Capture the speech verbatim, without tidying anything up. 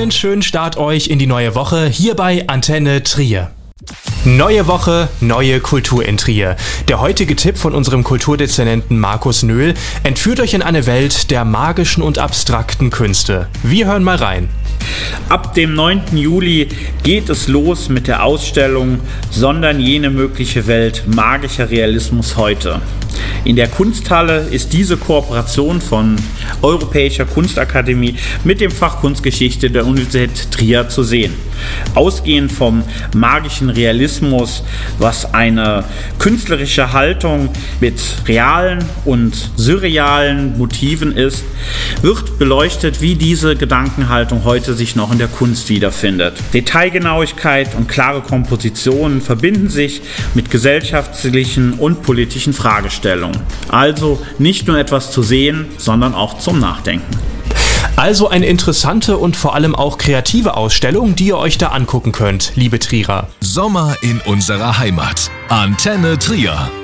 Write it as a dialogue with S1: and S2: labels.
S1: Einen schönen Start euch in die neue Woche hier bei Antenne Trier. Neue Woche, neue Kultur in Trier. Der heutige Tipp von unserem Kulturdezernenten Markus Nöhl entführt euch in eine Welt der magischen und abstrakten Künste. Wir hören mal rein.
S2: Ab dem neunten Juli geht es los mit der Ausstellung Sondern jene mögliche Welt, magischer Realismus heute. In der Kunsthalle ist diese Kooperation von Europäischer Kunstakademie mit dem Fach Kunstgeschichte der Universität Trier zu sehen. Ausgehend vom magischen Realismus, was eine künstlerische Haltung mit realen und surrealen Motiven ist, wird beleuchtet, wie diese Gedankenhaltung heute sich noch in der Kunst wiederfindet. Detailgenauigkeit und klare Kompositionen verbinden sich mit gesellschaftlichen und politischen Fragestellungen. Also nicht nur etwas zu sehen, sondern auch zum Nachdenken.
S1: Also eine interessante und vor allem auch kreative Ausstellung, die ihr euch da angucken könnt, liebe Trierer.
S3: Sommer in unserer Heimat. Antenne Trier.